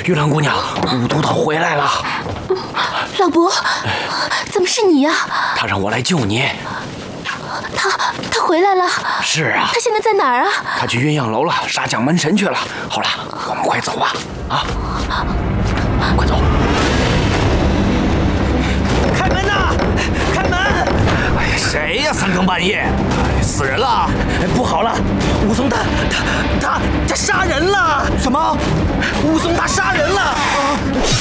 玉兰姑娘，武都岛回来了。 老伯，怎么是你呀？ 他让我来救你。 他回来了。 是啊。 他现在在哪儿啊？ 他去鸳鸯楼了，杀将门神去了。好了，我们快走吧！啊，快走！ 开门呐！开门！ 哎呀，谁呀？三更半夜，哎，死人了！ 不好了，武松他杀人了！ 什么？ 武松他杀人了！